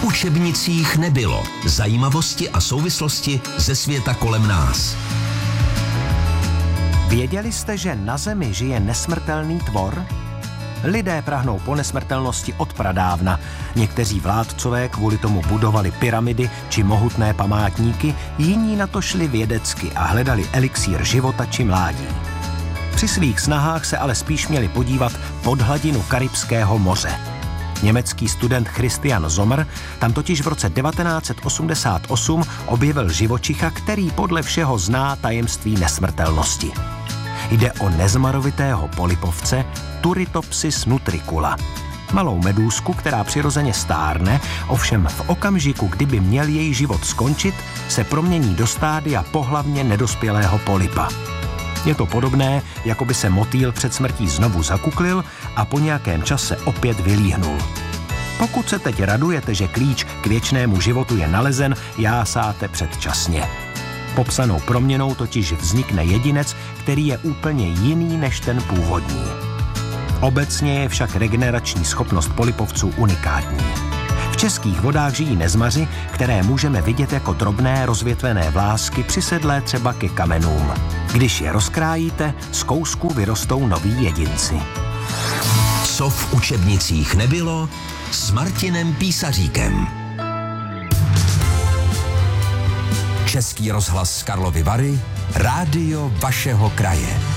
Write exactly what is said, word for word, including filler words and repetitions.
v učebnicích nebylo. Zajímavosti a souvislosti ze světa kolem nás. Věděli jste, že na Zemi žije nesmrtelný tvor? Lidé prahnou po nesmrtelnosti od pradávna. Někteří vládcové kvůli tomu budovali pyramidy či mohutné památníky, jiní na to šli vědecky a hledali elixír života či mládí. Při svých snahách se ale spíš měli podívat pod hladinu Karibského moře. Německý student Christian Sommer tam totiž v roce devatenáct set osmdesát osm objevil živočicha, který podle všeho zná tajemství nesmrtelnosti. Jde o nezmarovitého polypovce Turritopsis nutricula. Malou medúzku, která přirozeně stárne, ovšem v okamžiku, kdyby měl její život skončit, se promění do stádia pohlavně nedospělého polypa. Je to podobné, jako by se motýl před smrtí znovu zakuklil a po nějakém čase opět vylíhnul. Pokud se teď radujete, že klíč k věčnému životu je nalezen, jásáte předčasně. Popsanou proměnou totiž vznikne jedinec, který je úplně jiný než ten původní. Obecně je však regenerační schopnost polypovců unikátní. V českých vodách žijí nezmaři, které můžeme vidět jako drobné rozvětvené vlásky přisedlé třeba ke kamenům. Když je rozkrájíte, z kousků vyrostou noví jedinci. Co v učebnicích nebylo, s Martinem Písaříkem. Český rozhlas Karlovy Vary, rádio vašeho kraje.